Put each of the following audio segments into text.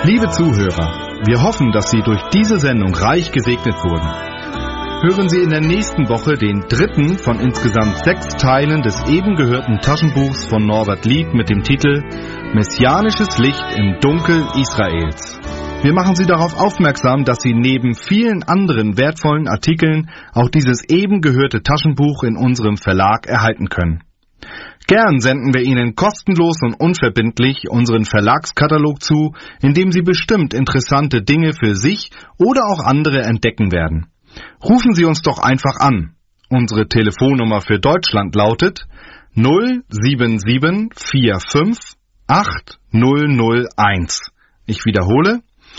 Liebe Zuhörer, wir hoffen, dass Sie durch diese Sendung reich gesegnet wurden. Hören Sie in der nächsten Woche den dritten von insgesamt 6 Teilen des eben gehörten Taschenbuchs von Norbert Lied mit dem Titel Messianisches Licht im Dunkel Israels. Wir machen Sie darauf aufmerksam, dass Sie neben vielen anderen wertvollen Artikeln auch dieses eben gehörte Taschenbuch in unserem Verlag erhalten können. Gern senden wir Ihnen kostenlos und unverbindlich unseren Verlagskatalog zu, in dem Sie bestimmt interessante Dinge für sich oder auch andere entdecken werden. Rufen Sie uns doch einfach an. Unsere Telefonnummer für Deutschland lautet 07745 8001. Ich wiederhole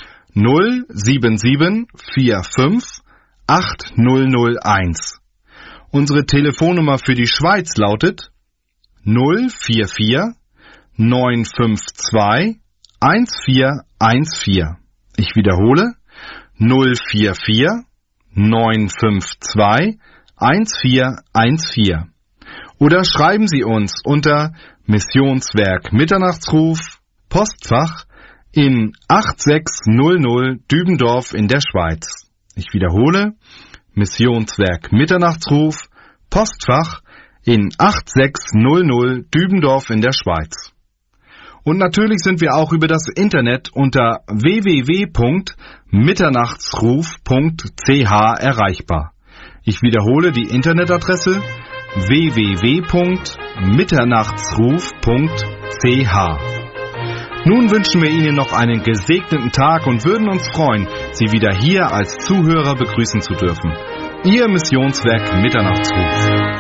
07745 8001. Unsere Telefonnummer für die Schweiz lautet 044 952 1414. Ich wiederhole 044 952 1414. Oder schreiben Sie uns unter Missionswerk Mitternachtsruf, Postfach in 8600 Dübendorf in der Schweiz. Ich wiederhole, Missionswerk Mitternachtsruf, Postfach in 8600 Dübendorf in der Schweiz. Und natürlich sind wir auch über das Internet unter www.mitternachtsruf.ch erreichbar. Ich wiederhole die Internetadresse www.mitternachtsruf.ch. Nun wünschen wir Ihnen noch einen gesegneten Tag und würden uns freuen, Sie wieder hier als Zuhörer begrüßen zu dürfen. Ihr Missionswerk Mitternachtsruf.